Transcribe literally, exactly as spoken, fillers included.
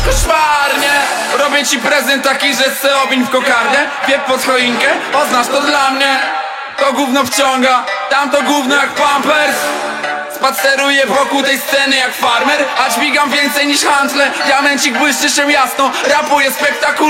koszmarnie. Robię ci prezent taki, że se owiń w kokardę. Piep pod choinkę, oznacz to dla mnie. To gówno wciąga, tamto gówno jak Pampers. Spaceruję wokół tej sceny jak farmer, a dźwigam więcej niż handle. Diamencik błyszczy się jasno, rapuję spektakularnie.